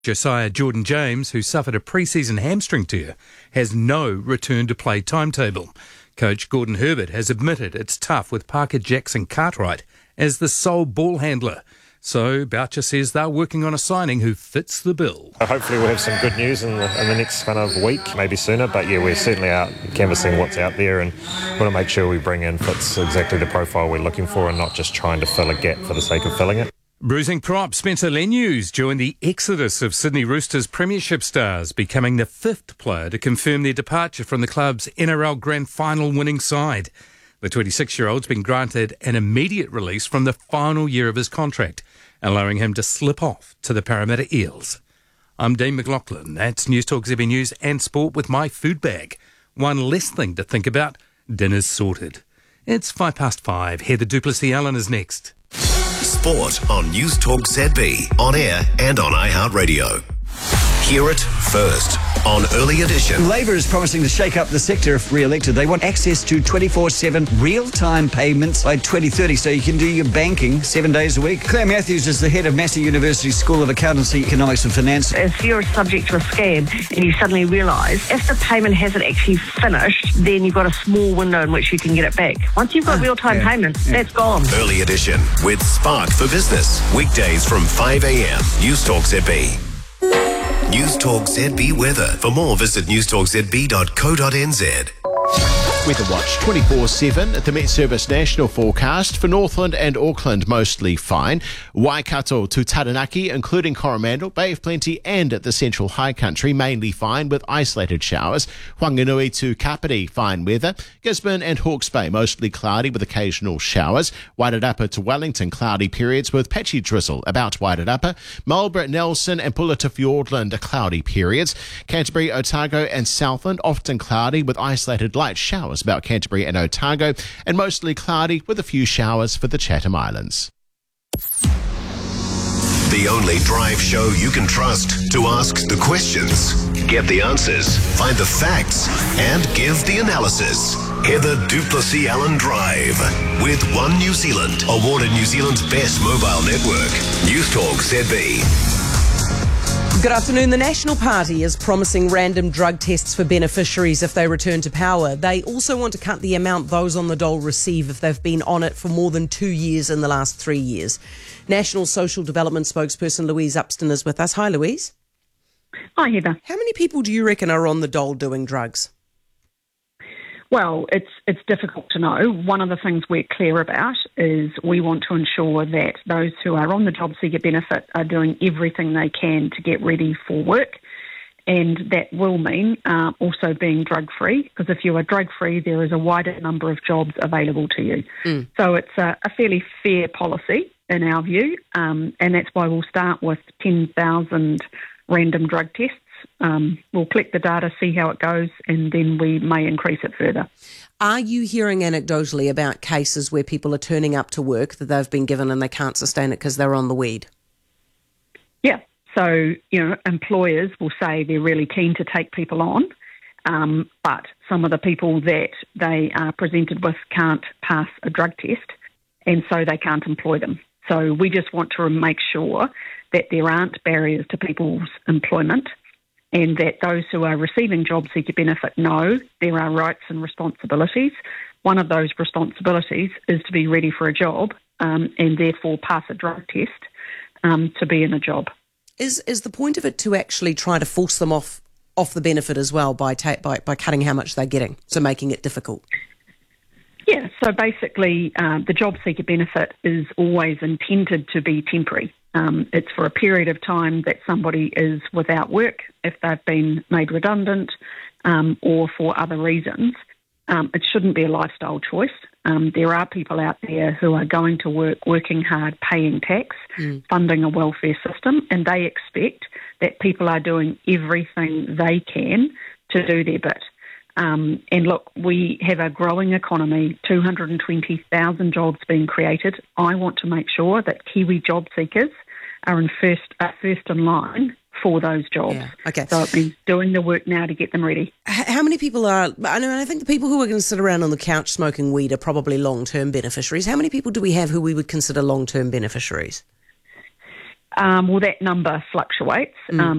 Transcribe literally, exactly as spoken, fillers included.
Josiah Jordan-James, who suffered a pre-season hamstring tear, has no return-to-play timetable. Coach Gordon Herbert has admitted it's tough with Parker Jackson-Cartwright as the sole ball handler. So Boucher says they're working on a signing who fits the bill. Hopefully we'll have some good news in the, in the next kind of week, maybe sooner. But yeah, we're certainly out canvassing what's out there and want to make sure we bring in fits exactly the profile we're looking for and not just trying to fill a gap for the sake of filling it. Bruising prop Spencer Lenius joined the exodus of Sydney Roosters premiership stars, becoming the fifth player to confirm their departure from the club's N R L Grand Final winning side. The twenty-six-year-old's been granted an immediate release from the final year of his contract, allowing him to slip off to the Parramatta Eels. I'm Dean McLaughlin. That's News Talk Z B News and Sport with my food bag. One less thing to think about. Dinner's sorted. It's five past five. Heather Duplessis-Allen is next. Sport on News Talk Z B, on air and on iHeartRadio. Hear it first on Early Edition. Labor is promising to shake up the sector if re-elected. They want access to twenty-four seven real-time payments by twenty thirty, so you can do your banking seven days a week. Claire Matthews is the head of Massey University School of Accountancy, Economics and Finance. If you're subject to a scam and you suddenly realise if the payment hasn't actually finished, then you've got a small window in which you can get it back. Once you've got Ah, real-time yeah, payments, yeah. that's gone. Early Edition with Spark for Business. Weekdays from five a.m. News Talk Z B. News Talk Z B weather. For more, visit news talk z b dot co dot n z. Weather Watch twenty-four seven at the Met Service National Forecast. For Northland and Auckland, mostly fine. Waikato to Taranaki, including Coromandel, Bay of Plenty and the Central High Country, mainly fine with isolated showers. Whanganui to Kapiti, fine weather. Gisborne and Hawke's Bay, mostly cloudy with occasional showers. Wairarapa to Wellington, cloudy periods with patchy drizzle about Wairarapa. Marlborough, Nelson and Pulla to Fiordland, cloudy periods. Canterbury, Otago and Southland, often cloudy with isolated light showers about Canterbury and Otago, and mostly cloudy with a few showers for the Chatham Islands. The only drive show you can trust to ask the questions, get the answers, find the facts, and give the analysis. Heather Duplessis-Allen Drive with One New Zealand, awarded New Zealand's best mobile network. News Talk Z B. Good afternoon. The National Party is promising random drug tests for beneficiaries if they return to power. They also want to cut the amount those on the dole receive if they've been on it for more than two years in the last three years. National Social Development spokesperson Louise Upston is with us. Hi, Louise. Hi, Heather. How many people do you reckon are on the dole doing drugs? Well, it's it's difficult to know. One of the things we're clear about is we want to ensure that those who are on the job seeker benefit are doing everything they can to get ready for work, and that will mean uh, also being drug-free, because if you are drug-free, there is a wider number of jobs available to you. Mm. So it's a, a fairly fair policy in our view, um, and that's why we'll start with ten thousand random drug tests. Um, we'll collect the data, see how it goes, and then we may increase it further. Are you hearing anecdotally about cases where people are turning up to work that they've been given and they can't sustain it because they're on the weed? Yeah. So, you know, employers will say they're really keen to take people on, um, but some of the people that they are presented with can't pass a drug test, and so they can't employ them. So we just want to make sure that there aren't barriers to people's employment, and that those who are receiving job seeker benefit know there are rights and responsibilities. One of those responsibilities is to be ready for a job um, and therefore pass a drug test um, to be in a job. Is is the point of it to actually try to force them off off the benefit as well by ta- by, by cutting how much they're getting, so making it difficult? Yeah, so basically uh, the job seeker benefit is always intended to be temporary. Um, it's for a period of time that somebody is without work, if they've been made redundant um, or for other reasons. Um, it shouldn't be a lifestyle choice. Um, there are people out there who are going to work, working hard, paying tax, mm. funding a welfare system, and they expect that people are doing everything they can to do their bit. Um, and look, we have a growing economy, two hundred twenty thousand jobs being created. I want to make sure that Kiwi job seekers are in first, are first in line for those jobs. Yeah, okay. So it means doing the work now to get them ready. H- how many people are, I know, I think the people who are going to sit around on the couch smoking weed are probably long-term beneficiaries. How many people do we have who we would consider long-term beneficiaries? Um, well, that number fluctuates. Mm. Um,